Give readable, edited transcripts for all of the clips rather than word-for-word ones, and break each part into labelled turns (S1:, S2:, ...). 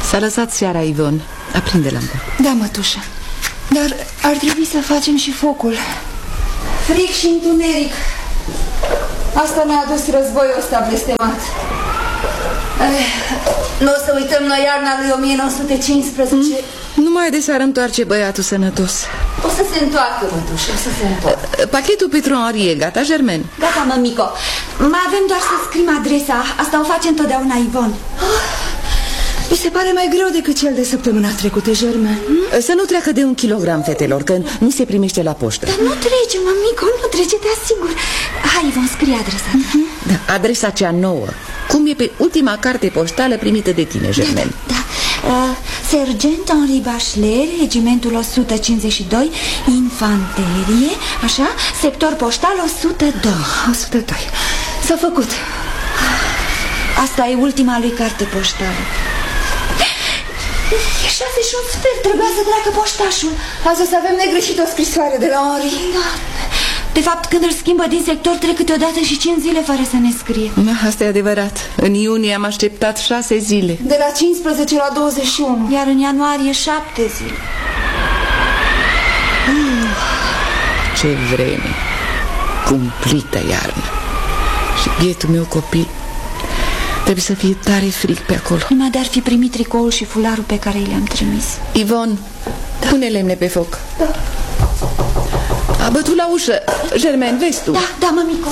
S1: S-a lăsat seara, Ivon. Aprinde lampa.
S2: Da, mătușă. Dar ar trebui să facem și focul. Fric și întuneric. Asta ne-a adus războiul ăsta blestemat. Nu o să uităm noi iarna lui 1915.
S1: Numai de s-ar întoarce băiatul sănătos.
S2: O să se întoarcă, mătușă, o să se întoarcă.
S1: Pachetul pentru Henri e gata, Germaine?
S2: Gata, mămico. Mai avem doar să scrim adresa. Asta o face întotdeauna Ivon. Mi se pare mai greu decât cel de săptămâna trecută, Germaine.
S1: Să nu treacă de 1 kilogram, fetelor, că nu se primește la poștă.
S2: Dar nu trece, mămico, nu trece, te asigur. Hai, Ivon, scrie adresa.
S1: Da, adresa cea nouă. Cum e pe ultima carte poștală primită de tine, Germaine.
S2: Da. Sergent Henri Bachelet, regimentul 152, infanterie, așa, sector poștal 102. 102. S-a făcut. Asta e ultima lui carte poștală. E 6:01, trebuia să treacă poștașul. Azi o să avem negreșit o scrisoare de la Henri. Da. De fapt, când îl schimbă din sector, trec câteodată și 5 zile fără să ne scrie.
S1: Asta e adevărat. În iunie am așteptat 6 zile.
S2: De la 15 la 21. Iar în ianuarie 7 zile.
S1: Ce vreme. Cumplită iarnă. Și bietul meu copil trebuie să fie tare fric pe acolo.
S2: Numai de-ar fi primit tricoul și fularul pe care i le-am trimis.
S1: Ivon, da. Pune lemne pe foc.
S2: Da.
S1: A bătut la ușă. Germaine, vezi tu?
S2: Da, mămico.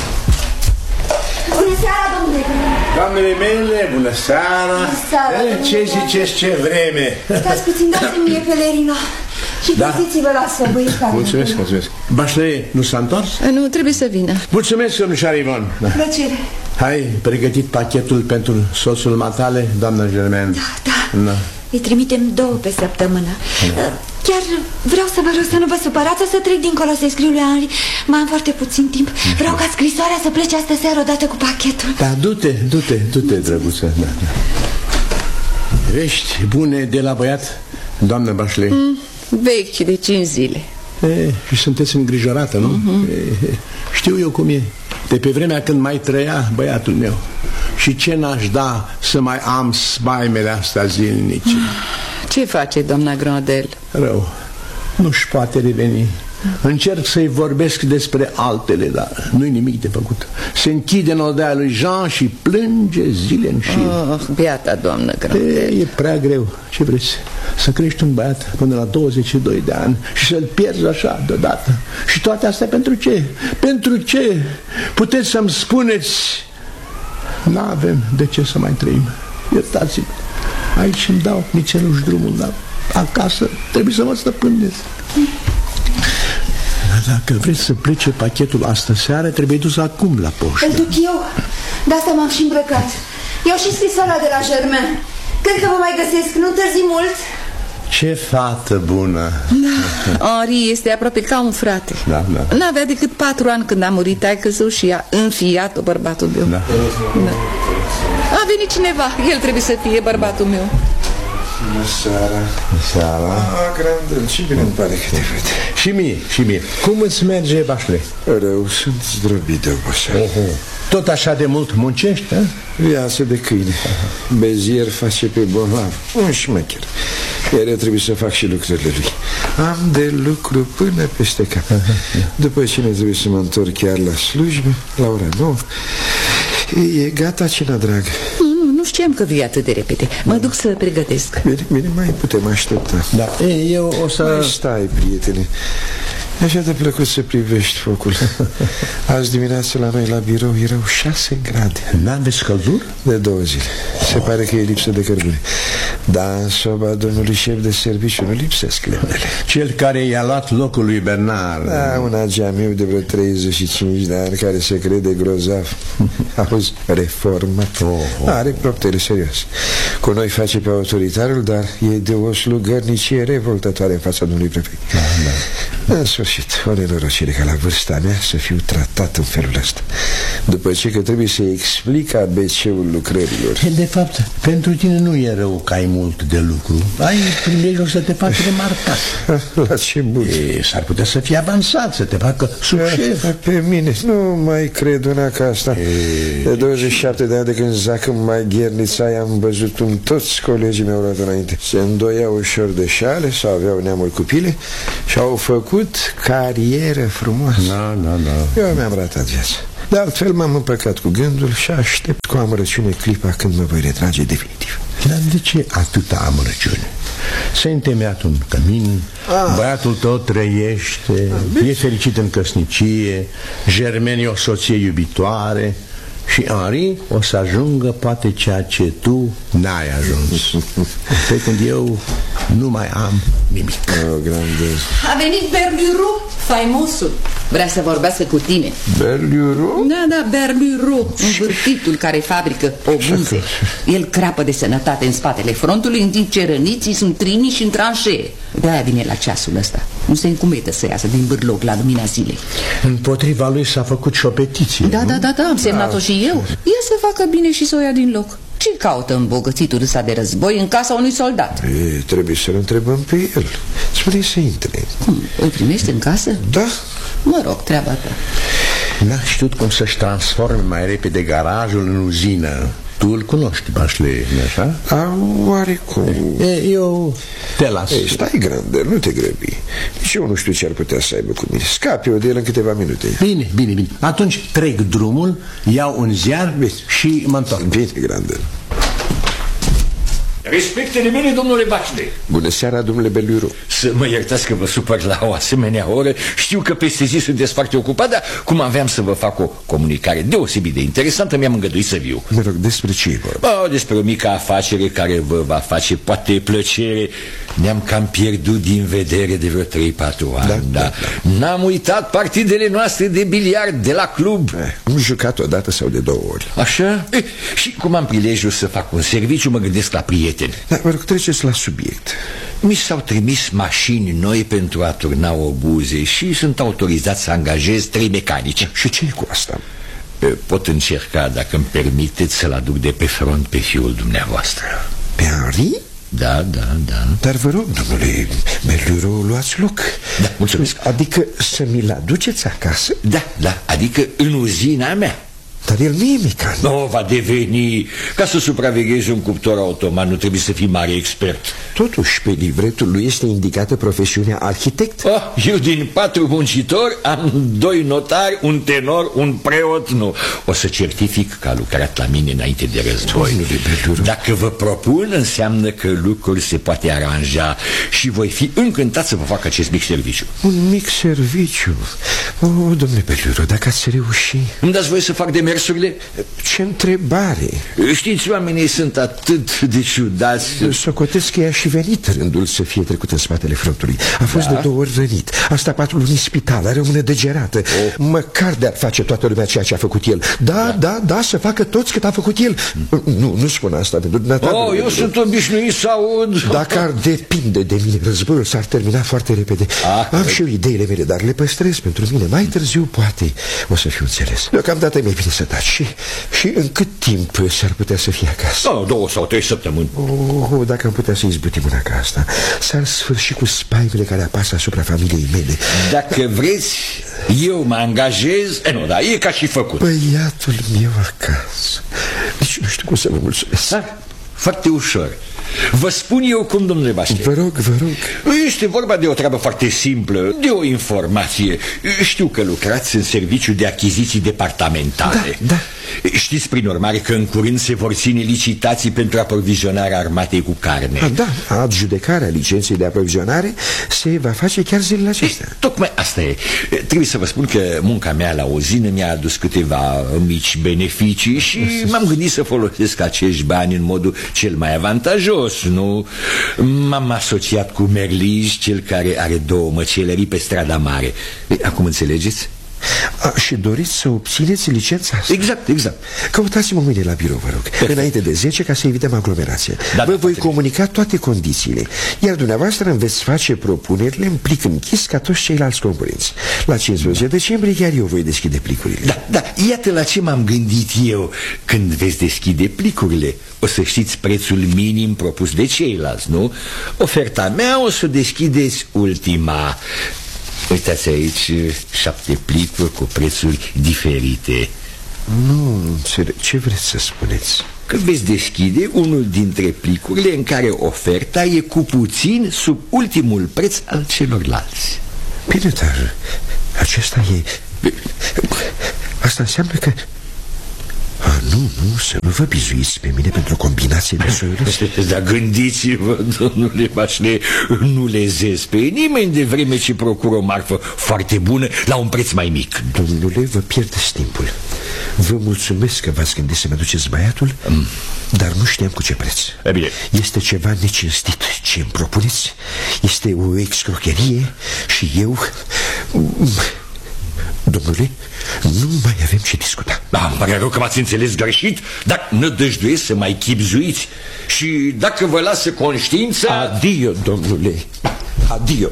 S2: Bună seara, domnule.
S3: Doamnele mele, bună seara.
S2: Bună seara.
S3: Ce ziceți, ce vreme?
S2: Stați puțin, dați-mi mie pelerina. Și puziți-vă la sobă,
S3: Mulțumesc. Bachelet nu s-a întors?
S1: Nu, trebuie să vină.
S3: Mulțumesc, domnișoară Ivon.
S2: Plăcere.
S3: Hai, pregătit pachetul pentru soțul matale, doamna Germaine.
S2: Da. Îi trimitem 2 pe săptămână. Chiar vreau să vă rog să nu vă supărați. O să trec dincolo să-i scriu lui Henri. Mai am foarte puțin timp. Vreau ca scrisoarea să plece astă seară odată cu pachetul.
S3: Da, du-te, drăguță. Da. Vești bune de la băiat, doamnă Bachelet?
S1: Vechi de 5 zile.
S3: Și sunteți îngrijorată, nu? Știu eu cum e. De pe vremea când mai trăia băiatul meu. Și ce n-aș da să mai am spaimele astea zilnice.
S1: Ce face doamna Grandel?
S3: Rău, nu-și poate reveni. Încerc să-i vorbesc despre altele, dar nu-i nimic de făcut. Se închide în odaia lui Jean și plânge zile în șir.
S1: Beata doamnă Grandel.
S3: E prea greu. Ce vreți? Să crești un băiat până la 22 de ani și să-l pierzi așa deodată. Și toate astea pentru ce? Pentru ce? Puteți să-mi spuneți? N-avem de ce să mai trăim. Iertați-mă. Aici îmi dau nițeluși drumul, dar acasă trebuie să mă stăpânesc. Dacă vreți să plece pachetul astă seară, trebuie dus acum la poștă.
S2: Îl duc eu. De asta m-am și îmbrăcat. Eu și scrisoarea de la Germaine. Cred că vă mai găsesc, nu întârzi mult.
S3: Ce fată bună.
S1: Da, Henri este aproape ca un frate.
S3: Da.
S1: N-avea decât 4 ani când a murit taică-său și i-a înfiat-o bărbatul meu. Da. A venit cineva, el trebuie să fie bărbatul meu.
S3: Bună seara.
S4: Grandel, ce bine îmi pare că te văd.
S3: Și mie. Cum îți merge, Bachelet?
S4: Rău, sunt zdrobit de oboseală.
S3: Tot așa de mult muncești, a?
S4: Viață de câine. Bezier face pe bolnav. Un șmecher. Iar eu trebuie să fac și lucrurile lui. Am de lucru până peste cap. După cine trebuie să mă întorc chiar la slujbă, la ora 9. E gata cina, dragă?
S1: Nu știam că vii atât de repede. Mă duc să pregătesc.
S4: Bine, mai putem aștepta.
S3: Da, eu o să...
S4: Mai stai, prietene. Așa de plăcut să privești focul. Azi dimineață la noi la birou erau 6 grade.
S3: N-aveți căldură?
S4: De 2 zile. Se pare că e lipsă de cărbune. Da, în soba domnului șef de serviciu nu lipsesc lemnele.
S3: Cel care i-a luat locul lui Bernard.
S4: Da, un ageamiu de vreo 35 de ani care se crede grozav. Auzi, reformat. Are proptele serioase. Cu noi face pe autoritarul, dar e de o slugărnicie revoltătoare în fața domnului prefect. În sfârșit, sfârșit, o nenorocire ca la vârsta mea să fiu tratat în felul ăsta. După ce că trebuie să explic ABC-ul lucrărilor.
S3: De fapt, pentru tine nu e rău că ai mult de lucru. Ai prilejul să te faci remarcat.
S4: La ce bun.
S3: S-ar putea să fii avansat, să te facă subșef.
S4: Pe mine nu mai cred una ca asta. De 27 de ani de când zac în Maghernița am văzut cum toți colegii mi-au luat înainte. Se îndoiau ușor de șale sau aveau neamuri cu pile și au făcut carieră frumoasă.
S3: Da.
S4: Eu mi-am ratat viața. De altfel m-am împăcat cu gândul și aștept cu amărăciune clipa când mă voi retrage definitiv.
S3: Dar de ce atâta amărăciune? S-a întemeiat un cămin, băiatul tău trăiește, e fericit în căsnicie, Germaine e o soție iubitoare și Henri o să ajungă poate ceea ce tu n-ai ajuns. Pe când eu nu mai am nimic.
S1: A venit Berliuru, faimosul. Vrea să vorbească cu tine.
S4: Berliuru?
S1: Da, Berliuru, învârtitul care fabrică obuze. El crapă de sănătate în spatele frontului, în timp ce răniții sunt trimiși în tranșee. De-aia vine la ceasul ăsta. Nu se încumetă să iasă din bârlog la lumina zilei.
S3: Împotriva lui s-a făcut și o petiție.
S1: Da, am semnat-o și eu. El să facă bine și să o ia din loc. Ce caută îmbogățitul ăsta de război în casa unui soldat?
S4: Trebuie să-l întrebăm pe el. Spune-i să intre.
S1: Îl primești în casă?
S4: Da.
S1: Mă rog, treaba ta.
S3: N-a știut cum să-și transforme mai repede garajul în uzină. Tu îl cunoști, Bașle, așa?
S4: Oarecum.
S3: Eu te las.
S4: Stai, Grandel, nu te grăbi. Nici eu nu știu ce ar putea să aibă cu mine. Scapi eu de el în câteva minute.
S3: Bine. Atunci trec drumul, iau un ziar și mă întorc.
S4: Bine, Grandel.
S5: Respectele mele, domnule Bașle.
S4: Bună seara, domnule Berliuru.
S5: Să mă iertați că vă supăr la o asemenea oră. Știu că peste zi sunteți foarte ocupat, dar cum aveam să vă fac o comunicare deosebit de interesantă, mi-am îngăduit să viu.
S4: Mă rog, despre ce e vorba?
S5: Despre o mică afacere care vă va face poate plăcere. Ne-am cam pierdut din vedere de vreo 3-4 ani. Da. N-am uitat partidele noastre de biliard de la club.
S4: Am jucat odată sau de 2 ori.
S5: Așa? Și cum am prilejul să fac un serviciu, mă gândesc la prieteni.
S4: Da, mă rog, treceți la subiect.
S5: Mi s-au trimis mașini noi pentru a turna obuze și sunt autorizat să angajez 3 mecanici.
S4: Și ce e cu asta?
S5: Pot încerca, dacă îmi permiteți, să-l aduc de pe front pe fiul dumneavoastră.
S4: Pe Henri?
S5: Da.
S4: Dar vă rog, domnule Berliuru, luați loc.
S5: Da, mulțumesc.
S4: Adică să mi-l aduceți acasă?
S5: Da, adică în uzina mea.
S4: Dar el nu e mecanic.
S5: Nu va deveni. Ca să supraveghezi un cuptor automat nu trebuie să fii mare expert.
S4: Totuși, pe livretul lui este indicată profesiunea arhitect.
S5: Eu din 4 muncitori am 2 notari, un tenor, un preot. Nu, o să certific că a lucrat la mine înainte de război. Dacă vă propun, înseamnă că lucrul se poate aranja și voi fi încântat să vă fac acest mic serviciu.
S4: Un mic serviciu? Domnule Berliuru, dacă ați reuși...
S5: Îmi dați voie să fac demersurile?
S4: Ce întrebare!
S5: Știți, oamenii sunt atât de ciudați.
S4: Socotesc că i-a și venit rândul să fie trecut în spatele frontului. A fost de 2 ori rănit. A stat 4 luni în spital, are o mână degerată. Măcar de-ar face toată lumea ceea ce a făcut el. Da, să facă toți cât a făcut el. Nu spun asta pentru dumneata.
S5: Eu sunt obișnuit să aud.
S4: Dacă ar depinde de mine, războiul s-ar termina foarte repede. Am și eu ideile mele, dar le păstrez pentru mine. Mai târziu, poate, o să fiu înțeles. Deocamdată mi-e bine să taci. Și în cât timp s-ar putea să fie acasă?
S5: 2 sau 3 săptămâni.
S4: Dacă am putea să izbutim una ca asta, s-ar sfârși cu spaimele care apasă asupra familiei mele.
S5: Dacă vreți, eu mă angajez. E ca și făcut.
S4: Băiatul meu acasă. Deci nu știu cum să vă mulțumesc.
S5: Foarte ușor. Vă spun eu cum, domnule Bașle.
S4: Vă rog.
S5: Este vorba de o treabă foarte simplă, de o informație. Știu că lucrați în serviciu de achiziții departamentale.
S4: Da.
S5: Știți, prin urmare, că în curând se vor ține licitații pentru aprovizionarea armatei cu carne.
S4: Adjudecarea licenței de aprovizionare se va face chiar zilele acestea.
S5: Tocmai asta e. Trebuie să vă spun că munca mea la uzină mi-a adus câteva mici beneficii și m-am gândit să folosesc acești bani în modul cel mai avantajos. Nu? M-am asociat cu Merlij, cel care are 2 măcelării pe Strada Mare. Acum înțelegeți?
S4: Și doriți să obțineți licența asta?
S5: Exact.
S4: Căutați-mă mâine la birou, vă rog, înainte de 10, ca să evităm aglomerația. Vă voi comunica toate condițiile, iar dumneavoastră îmi veți face propunerile în plic închis ca toți ceilalți concurenți. La 15 decembrie chiar eu voi deschide plicurile.
S5: Da, iată la ce m-am gândit eu. Când veți deschide plicurile, o să știți prețul minim propus de ceilalți, nu? Oferta mea o să deschideți ultima. Uitați aici 7 plicuri cu prețuri diferite.
S4: Nu înțeleg, ce vreți să spuneți?
S5: Că veți deschide unul dintre plicurile în care oferta e cu puțin sub ultimul preț al celorlalți.
S4: Bine, dar acesta e... Asta înseamnă că... Nu, să nu vă bizuiți pe mine pentru o combinație de soiul ăsta.
S5: Dar gândiți-vă, domnule Bachelet, nu lezesc pe nimeni de vreme ce procură o marfă foarte bună la un preț mai mic.
S4: Domnule, vă pierdeți timpul. Vă mulțumesc că v-ați gândit să-mi aduceți băiatul, dar nu știam cu ce preț. Este ceva necinstit ce îmi propuneți. Este o excrocherie și eu... Domnule, nu mai avem ce discuta.
S5: Îmi pare rău că m-ați înțeles greșit, dar nădăjduiesc să mai chibzuiți. Și dacă vă lasă conștiința...
S4: Adio, domnule, adio.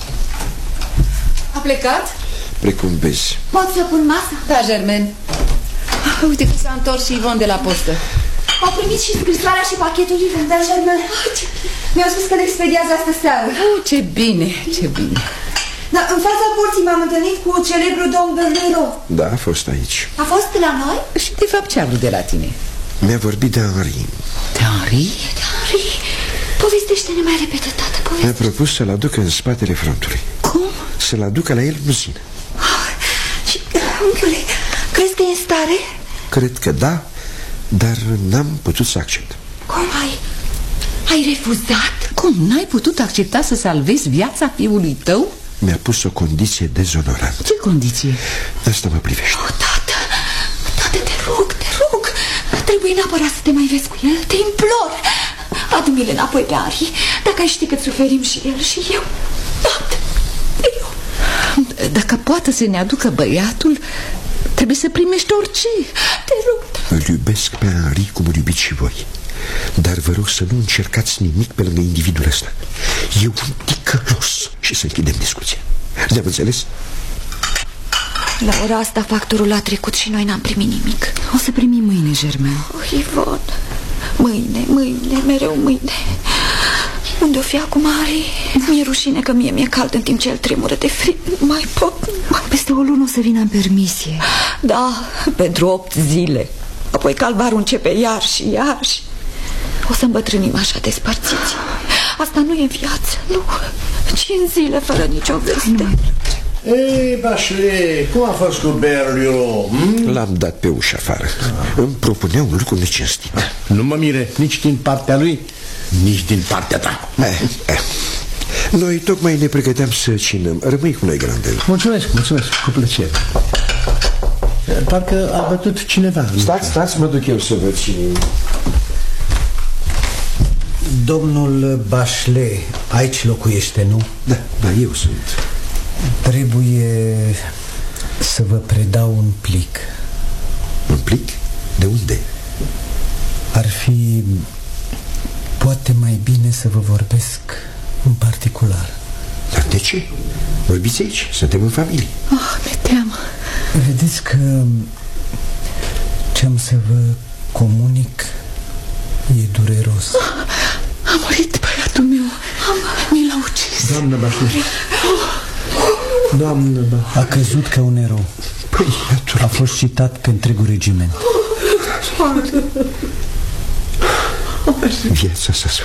S1: A plecat?
S4: Precum vezi.
S2: Pot să pun masa?
S1: Da, Germain. Uite că s-a întors și Ivon de la postă.
S2: Au primit și scrisoarea și pachetul Ivon, dar Germain mi-au spus că le expediază astă seară.
S1: Ce bine, ce bine.
S2: Dar în fața porții m-am întâlnit cu celebrul domn Berlero.
S4: Da, a fost aici.
S2: A fost la noi?
S1: Și de fapt ce a vrut de la tine?
S4: Mi-a vorbit de Henri.
S1: De Henri?
S2: De Henri? Povestește-ne mai repede, tată, povestește.
S4: Mi-a propus să-l aducă în spatele frontului.
S2: Cum?
S4: Să-l aducă la el în uzină.
S2: Și, unchiule, crezi că e în stare?
S4: Cred că da, dar n-am putut să accept.
S2: Cum ai refuzat?
S1: Cum, n-ai putut accepta să salvezi viața fiului tău?
S4: Mi-a pus o condiție dezonorantă.
S1: Ce condiție?
S4: Asta mă privește.
S2: Tată, te rog, trebuie neapărat să te mai vezi cu el. Te implor. Adu-mi-l înapoi pe Henri. Dacă ai ști cât suferim și el și eu. Tată, eu.
S1: Dacă poate să ne aducă băiatul, trebuie să primești orice.
S2: Te rog.
S4: Îl iubesc pe Henri cum îl iubiți și voi. Dar vă rog să nu încercați nimic pe lângă individul ăsta. E un ticălos. Și să închidem discuția. Ne-am înțeles?
S2: La ora asta factorul a trecut și noi n-am primit nimic.
S1: O să primim mâine, Germain.
S2: Ivon, mâine, mereu mâine. Unde o fi acum, Henri? Mi-e rușine că mi-e cald în timp ce el tremură de frig. Nu mai pot.
S1: Peste o lună o să vină în permisie.
S2: Da, pentru 8 zile. Apoi calvarul începe iar și o să îmbătrânim așa despărțiți. Asta nu e viață, nu. 5 zile fără nicio veste.
S3: Ei, Bachelet, cum a fost cu Berlero?
S4: L-am dat pe ușă afară. Îmi propunea un lucru necinstit.
S3: Nu mă mire, nici din partea lui, nici din partea ta.
S4: Noi tocmai ne pregăteam să cinăm. Rămâi cu noi, Grandel.
S3: Mulțumesc, cu plăcere. Parcă a bătut cineva.
S4: Stați, mă duc eu să văd cine.
S6: Domnul Bachelet, aici locuiește, nu?
S4: Da, eu sunt.
S6: Trebuie să vă predau un plic.
S4: Un plic? De unde?
S6: Ar fi poate mai bine să vă vorbesc în particular.
S4: Dar de ce? Vorbiți aici, suntem în familie.
S1: Mi-e teamă.
S6: Vedeți că ce-am să vă comunic e dureros.
S1: A murit băiatul meu. Mi l-a ucis.
S3: Doamnă Bachelet.
S6: A căzut ca un erou. A fost citat pe întregul regiment.
S4: Viața s-a sfârșit.